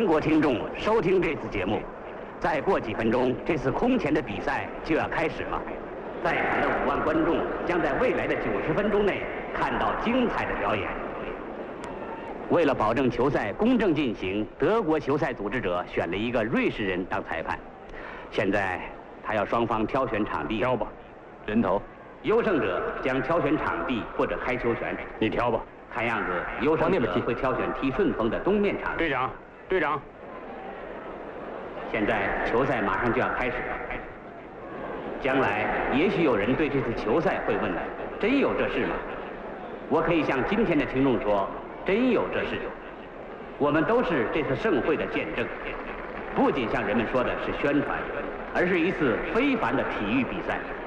国听众收听这次节目。再过几分钟，这次空前的比赛就要开始了。在场的5万观众将在未来的90分钟内看到精彩的表演。为了保证球赛公正进行，德国球赛组织者选了一个瑞士人当裁判。现在他要双方挑选场地。 挑吧，人头。 优胜者将挑选场地或者开球权。 你挑吧。 看样子，优胜者会挑选踢顺风的东面场。 队长，队长。 现在球赛马上就要开始了。将来也许有人对这次球赛会问了：真有这事吗？我可以向今天的听众说，真有这事。我们都是这次盛会的见证。不仅向人们说的是宣传，而是一次非凡的体育比赛。